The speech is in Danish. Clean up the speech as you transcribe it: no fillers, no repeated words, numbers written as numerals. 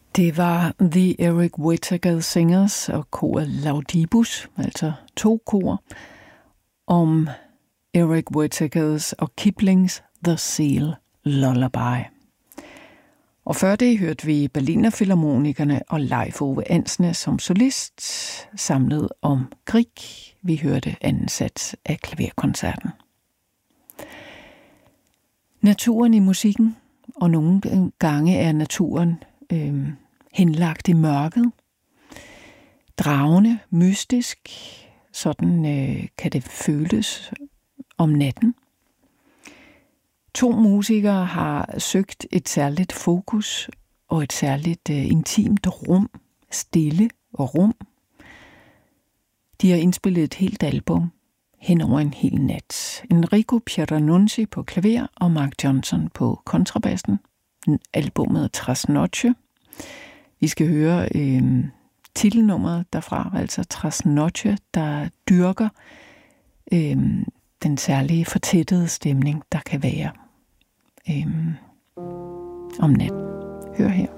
Det var The Eric Whittaker Singers og koret Laudibus, altså 2 kor, om Eric Whittakers og Kiplings The Seal Lullaby. Og før det hørte vi Berliner Filharmonikerne og Leif Ove Ansnes som solist, samlet om Grieg. Vi hørte anden sats af klaverkoncerten. Naturen i musikken, og nogle gange er naturen henlagt i mørket. Dragende, mystisk, sådan kan det føles om natten. 2 musikere har søgt et særligt fokus og et særligt intimt rum, stille og rum. De har indspillet et helt album hen over en hel nat. Enrico Pieranunzi på klaver og Mark Johnson på kontrabassen. Albummet Trasnoche. Vi skal høre titelnummeret derfra, altså Trasnoche, der dyrker den særlige fortættede stemning, der kan være om natten. Hør her.